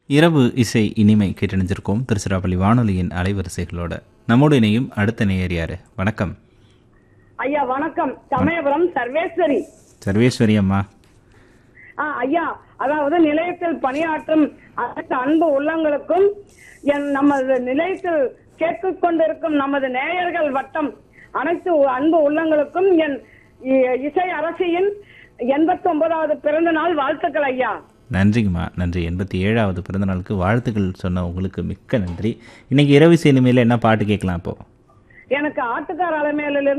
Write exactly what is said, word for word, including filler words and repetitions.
இரவு இசை இனிமை கேட்டணிஞ்சிருக்கோம் திருச்சிராப்பள்ளி வானொலியின் அலைவரிசைகளோட. நம்மோடு இணையும் அடுத்த நேயர் யாரு? வணக்கம் ஐயா. வணக்கம். சமயபுரம் சர்வேஸ்வரி. சர்வேஸ்வரி அம்மா. ஆ ஐயா, அதாவது நிலையத்தில் பணியாற்றும் அனைத்து அன்பு உள்ளங்களுக்கும், என் நமது நிலையத்தில் கேட்டுக் கொண்டிருக்கும் நமது நேயர்கள் வட்டம் அனைத்து அன்பு உள்ளங்களுக்கும் என் இசை அரசியின் எண்பத்தி ஒன்பதாவது பிறந்த நாள் வாழ்த்துக்கள் ஐயா. நன்றிங்கம்மா, நன்றி. எண்பத்தி ஏழாவது பிறந்த நாளுக்கு வாழ்த்துக்கள் சொன்ன உங்களுக்கு மிக்க நன்றி. இன்னைக்கு இரவு சினிமையில என்ன பாட்டு கேட்கலாம்? இப்போ எனக்கு ஆட்டுக்கார அலைமையிலிருந்து